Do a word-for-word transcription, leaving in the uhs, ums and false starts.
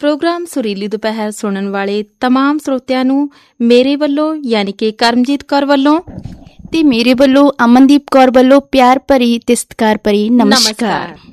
Programme ਸੁਰੀਲੀ ਦੁਪਹਿਰ ਸੁਣਨ ਵਾਲੇ ਤਮਾਮ ਸਰੋਤਿਆਂ ਨੂੰ ਮੇਰੇ ਵੱਲੋਂ ਯਾਨੀ ਕਿ ਕਰਮਜੀਤ ਕੌਰ ਵੱਲੋਂ ਤੇ ਮੇਰੇ ਵੱਲੋਂ ਅਮਨਦੀਪ ਕੌਰ ਵੱਲੋਂ ਪਿਆਰ ਭਰੀ ਤੇ ਸਤਿਕਾਰ ਭਰੀ ਨਮਸਕਾਰ।